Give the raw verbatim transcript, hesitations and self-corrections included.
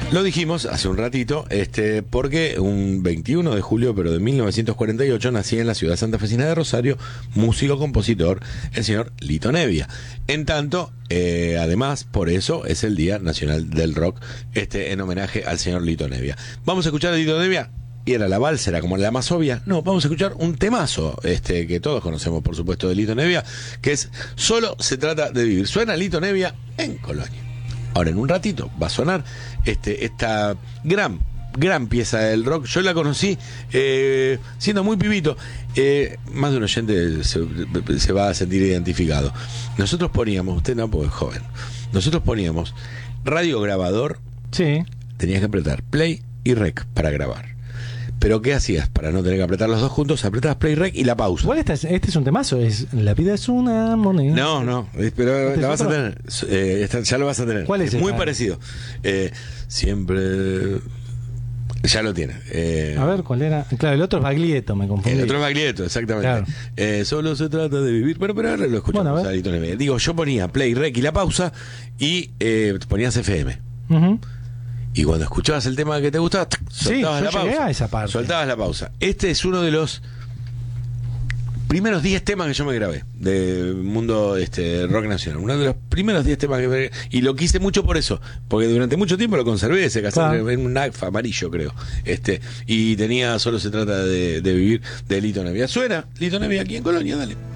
Lo dijimos hace un ratito, este, porque un veintiuno de julio, pero de mil novecientos cuarenta y ocho, nacía en la ciudad santafesina de Rosario, músico, compositor, el señor Lito Nebbia. En tanto, eh, además, por eso es el Día Nacional del Rock, este, en homenaje al señor Lito Nebbia. Vamos a escuchar a Lito Nebbia. Y era la válsera como la más obvia. No, vamos a escuchar un temazo, este, que todos conocemos, por supuesto, de Lito Nebbia, que es Solo se trata de vivir. Suena Lito Nebbia en Colonia. Ahora, en un ratito va a sonar este, esta gran, gran pieza del rock. Yo la conocí eh, siendo muy pibito. Eh, más de un oyente se, se va a sentir identificado. Nosotros poníamos, usted no, porque es joven, nosotros poníamos radio grabador. Sí. Tenías que apretar play y rec para grabar. Pero ¿qué hacías? Para no tener que apretar los dos juntos, apretabas play rec y la pausa. Igual este es, este es un temazo, es La vida es una moneda. No, no, pero ¿Este la es vas otro? a tener. Eh, esta, ya lo vas a tener. ¿Cuál es muy esta? parecido. Eh, siempre. Ya lo tiene. Eh, A ver, ¿cuál era? Claro, el otro es Baglietto, me confundí. El otro es Baglietto, exactamente. Claro. Eh, solo se trata de vivir. Bueno, pero ahora lo escuchamos. Bueno, a ver. a Lito Nebbia. Digo, yo ponía play rec y la pausa y eh, ponías F M. Uh-huh. Y cuando escuchabas el tema que te gustaba, soltabas yo la llegué pausa. a esa parte. Soltabas la pausa. Este es uno de los primeros diez temas que yo me grabé de mundo este rock nacional. Uno de los primeros diez temas que me... Y lo quise mucho por eso, porque durante mucho tiempo lo conservé, ese cassette, Claro. en un A F amarillo, creo. Este, y tenía Solo se trata de, de vivir de Lito Nebbia. Suena Lito Nebbia aquí en Colonia, dale.